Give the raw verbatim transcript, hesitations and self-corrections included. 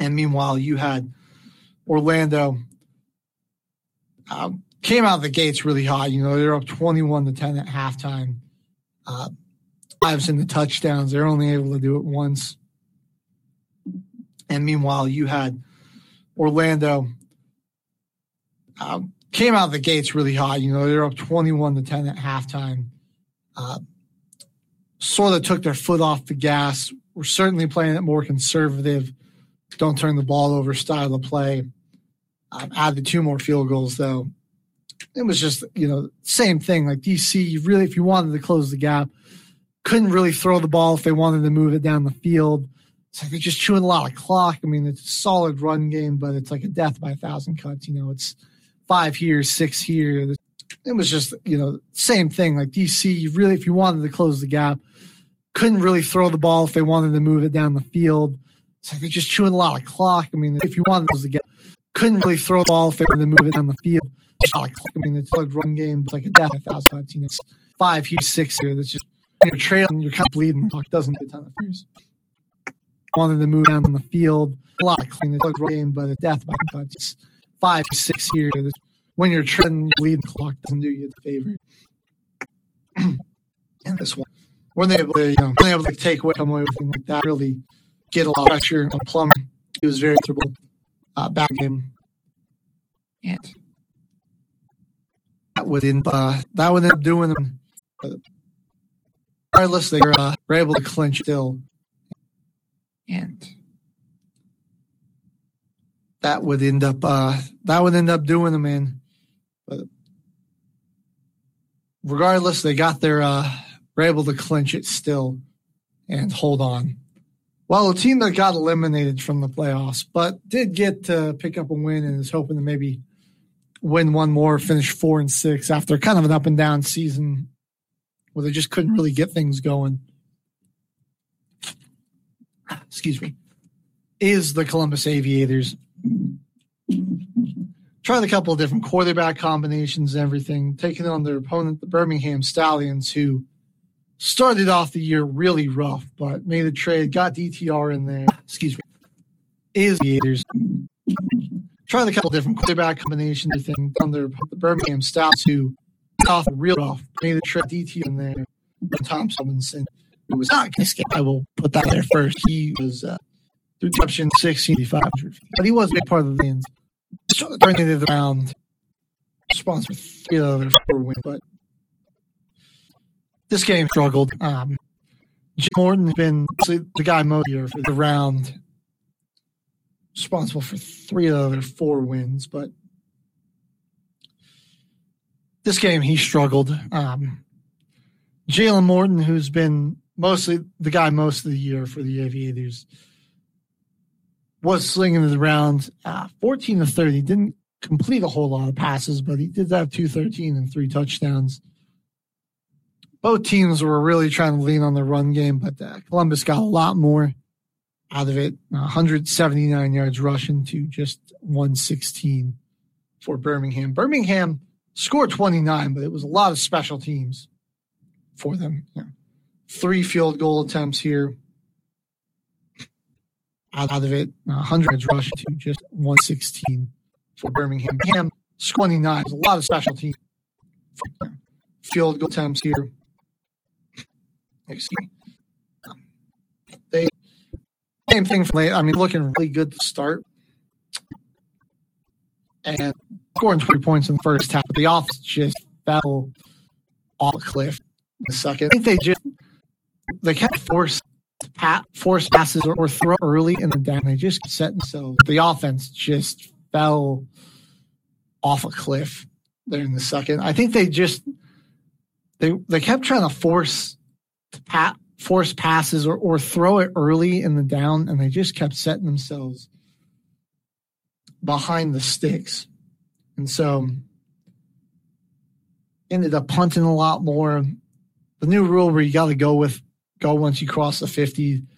And meanwhile, you had Orlando uh, came out of the gates really hot. You know, they're up twenty-one to ten at halftime. Uh, Lives in the touchdowns. They're only able to do it once. And meanwhile, you had Orlando uh, came out of the gates really hot. You know, they're up twenty-one to ten at halftime. Uh, sort of took their foot off the gas. We're certainly playing it more conservative. Don't turn the ball over style of play. Um, added two more field goals, though. It was just, you know, same thing. Like D C, you really, if you wanted to close the gap, couldn't really throw the ball if they wanted to move it down the field. It's like they're just chewing a lot of clock. I mean, it's a solid run game, but it's like a death by a thousand cuts. You know, it's five here, six here. It was just, you know, same thing. Like D C, you really, if you wanted to close the gap, couldn't really throw the ball if they wanted to move it down the field. It's like they're just chewing a lot of clock. I mean, if you wanted to close the gap, couldn't really throw the ball if they wanted to move it down the field. I mean, it's like a run game. It's like a death by a thousand cuts. You know, it's five here, six here. That's just, you're trailing, you're kind of bleeding. Clock doesn't get a ton of fears. Wanted to move down on the field. A lot of clean. It's like a game, but a death by cuts. It's five, six here. When you're trailing, you're bleeding. Clock doesn't do you a favor. And this one, when they able to, you know, when they able to take away, come away with things like that, really get a lot of pressure on Plummer. He was very comfortable uh, back game. And that would end, uh, that would end up doing them. Regardless, they were, uh, were able to clinch still. And that would end up uh, that would end up doing them in. But regardless, they got their uh, were able to clinch it still and hold on. Well, a team that got eliminated from the playoffs, but did get to pick up a win and is hoping to maybe win one more, finish four and six after kind of an up and down season where they just couldn't really get things going. Excuse me, is the Columbus Aviators. Tried a couple of different quarterback combinations and everything, taking on their opponent, the Birmingham Stallions, who started off the year really rough, but made a trade, got D T R in there. Excuse me, is the Aviators. Tried a couple of different quarterback combinations and everything, on their the Birmingham Stallions, who started off real rough, made a trade, D T R in there. Tom Robinson. It was not going to I will put that there first. He was uh, through option sixteen five hundred, but he was a big part of the wins. Turning it around, responsible for three of the four wins, but this game struggled. Um, Jim Morton has been the guy most here for the round, responsible for three of the four wins, but this game he struggled. Um, Jalen Morton, who's been mostly the guy most of the year for the Aviators, was slinging it around uh, fourteen to thirty. Didn't complete a whole lot of passes, but he did have two thirteen and three touchdowns. Both teams were really trying to lean on the run game, but uh, Columbus got a lot more out of it. one hundred seventy-nine yards rushing to just one sixteen for Birmingham. Birmingham scored twenty-nine, but it was a lot of special teams for them. Yeah. Three field goal attempts here. Out of it, one hundred rush to just one sixteen for Birmingham. Birmingham twenty-nine. There's a lot of special teams. Field goal attempts here. Excuse me. They same thing for late. I mean, looking really good to start, and scoring twenty points in the first half. But the offense just fell off a cliff in the second. I think they just they kept forcing. Pat, force passes or, or throw early in the down. They just set themselves. The offense just fell off a cliff there in the second. I think they just they they kept trying to force pat, force passes or, or throw it early in the down, and they just kept setting themselves behind the sticks. And so ended up punting a lot more. The new rule where you got to go with Go once you cross the fifty